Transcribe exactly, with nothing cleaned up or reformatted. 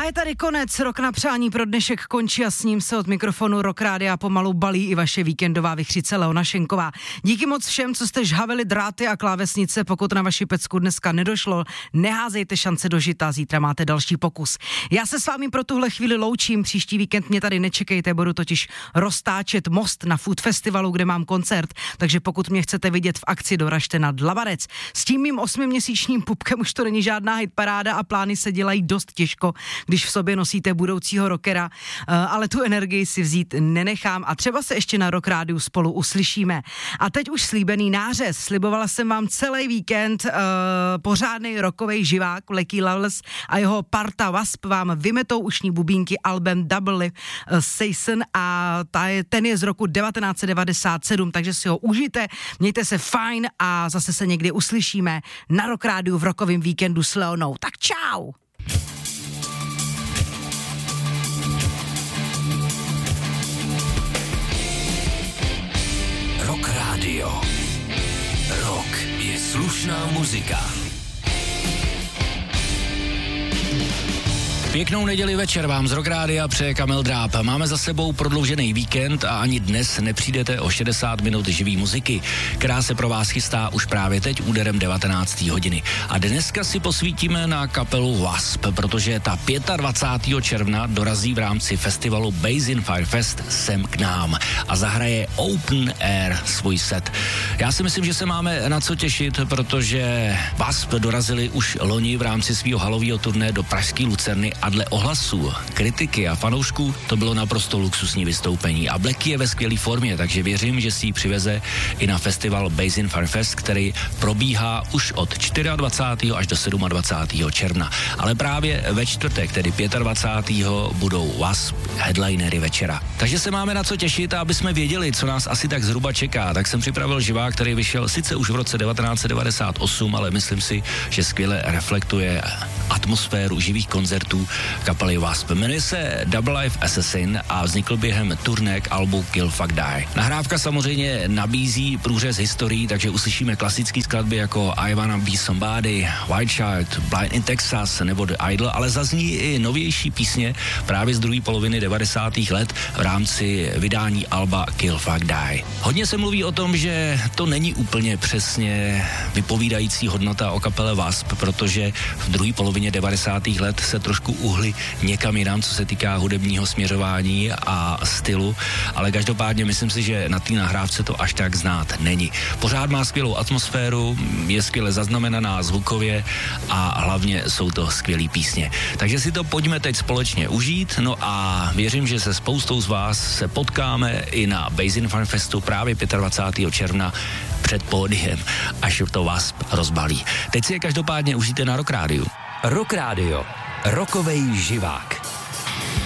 je tady konec, rok na přání pro dnešek končí a s ním se od mikrofonu Rock Rádia pomalu balí i vaše víkendová vichřice Leona Šenková. Díky moc všem, co jste žhavili dráty a klávesnice, pokud na vaši pecku dneska nedošlo, neházejte šance do žita, zítra máte další pokus. Já se s vámi pro tuhle chvíli loučím, příští víkend mě tady nečekejte, budu totiž roztáčet Most na Food Festivalu, kde mám koncert, takže pokud mě chcete vidět v akci, doražte na Dlabarec. S tím mým osmiměsíčním pupkem už to není žádná hitparáda a plány se dělají dost těžko, když v sobě nosíte budoucího rockera, ale tu energii si vzít nenechám a třeba se ještě na Rock Rádiu spolu uslyšíme. A teď už slíbený nářez. Slibovala jsem vám celý víkend uh, pořádnej rockovej živák Lecky Lawless a jeho parta Wasp vám vymetou ušní bubínky album Double uh, Season a ta je, ten je z roku devatenáct set devadesát sedm, takže si ho užijte, mějte se fajn a zase se někdy uslyšíme na Rock Rádiu v rockovém víkendu s Leonou. Tak čau! Rock Rádio. Rock je slušná muzika. Pěknou neděli večer vám z Rock Rádia přeje Kamil Dráb. Máme za sebou prodloužený víkend a ani dnes nepřijdete o šedesát minut živý muziky, která se pro vás chystá už právě teď úderem devatenácté hodiny. A dneska si posvítíme na kapelu Wasp, protože ta dvacátého pátého června dorazí v rámci festivalu Bass in Fire Fest sem k nám a zahraje Open Air svůj set. Já si myslím, že se máme na co těšit, protože Wasp dorazili už loni v rámci svého halového turné do pražské Lucerny a dle ohlasů, kritiky a fanoušků to bylo naprosto luxusní vystoupení a Blacky je ve skvělé formě, takže věřím, že si ji přiveze i na festival Bass in Fire Fest, který probíhá už od dvacátého čtvrtého až do dvacátého sedmého června. Ale právě ve čtvrtek, tedy dvacátého pátého budou Wasp headlinery večera. Takže se máme na co těšit a aby jsme věděli, co nás asi tak zhruba čeká, tak jsem připravil živák, který vyšel sice už v roce devatenáct set devadesát osm, ale myslím si, že skvěle reflektuje atmosféru živých koncertů kapely Wasp. Jmenuje se Double Life Assassin a vznikl během turné k albu Kill Fuck Die. Nahrávka samozřejmě nabízí průřez historií, takže uslyšíme klasické skladby jako I Wanna Be Somebody, White Child, Blind in Texas nebo The Idol, ale zazní i novější písně právě z druhé poloviny devadesátých let v rámci vydání alba Kill Fuck Die. Hodně se mluví o tom, že to není úplně přesně vypovídající hodnota o kapele Wasp, protože v druhé polovině devadesátých let se trošku uhli někam jinam, co se týká hudebního směřování a stylu, ale každopádně myslím si, že na té nahrávce to až tak znát není. Pořád má skvělou atmosféru, je skvěle zaznamenaná zvukově a hlavně jsou to skvělý písně. Takže si to pojďme teď společně užít, no a věřím, že se spoustou z vás se potkáme i na Bass in Fun Festu právě dvacátého pátého června před pódiem, až to Wasp rozbalí. Teď si je každopádně užijte na Rock Rádiu. Rock Rádio. Rockovej živák.